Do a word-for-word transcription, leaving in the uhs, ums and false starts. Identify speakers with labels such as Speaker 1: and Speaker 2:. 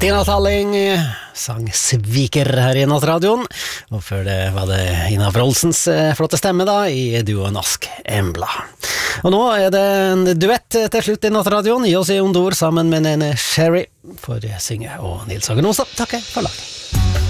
Speaker 1: Stina Talling sang Sviker her i Nattradioen, og før det var det Ina Wroldsens flotte stemme da, i duoen Ask Embla. Og nå er det en duett til slutt i Nattradioen, gi oss i ondord sammen med Nene Sherry, for Synge og Nils Hagen Osa. Takk for laget.